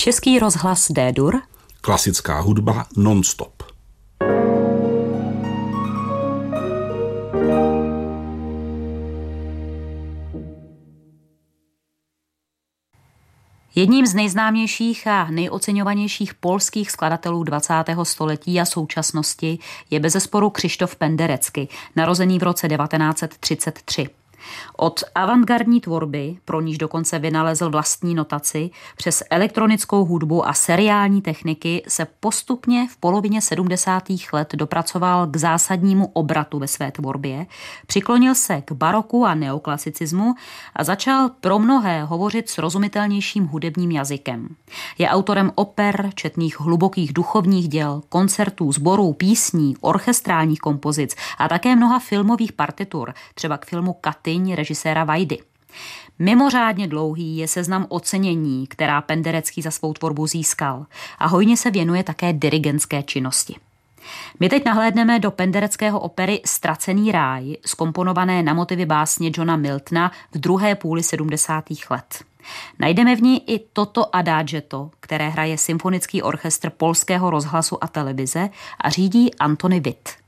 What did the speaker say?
Český rozhlas D-dur. Klasická hudba non-stop. Jedním z nejznámějších a nejoceňovanějších polských skladatelů 20. století a současnosti je bezesporu Krzysztof Penderecki, narozený v roce 1933. Od avantgardní tvorby, pro níž dokonce vynalezl vlastní notaci, přes elektronickou hudbu a seriální techniky se postupně v polovině 70. let dopracoval k zásadnímu obratu ve své tvorbě, přiklonil se k baroku a neoklasicismu a začal pro mnohé hovořit srozumitelnějším hudebním jazykem. Je autorem oper, četných hlubokých duchovních děl, koncertů, sborů, písní, orchestrálních kompozic a také mnoha filmových partitur, třeba k filmu Katyň režiséra Vajdy. Mimořádně dlouhý je seznam ocenění, která Penderecký za svou tvorbu získal, a hojně se věnuje také dirigentské činnosti. My teď nahlédneme do pendereckého opery Ztracený ráj, zkomponované na motivy básně Johna Miltona v druhé půli 70. let. Najdeme v ní i toto adagetto, které hraje symfonický orchestr Polského rozhlasu a televize a řídí Antony Witt.